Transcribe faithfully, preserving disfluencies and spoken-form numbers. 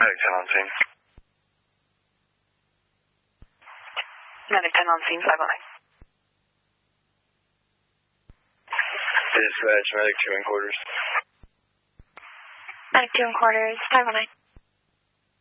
Medic ten on scene. Medic ten on scene, five oh nine. Dispatch, Medic two in quarters. Medic two in quarters, five oh nine.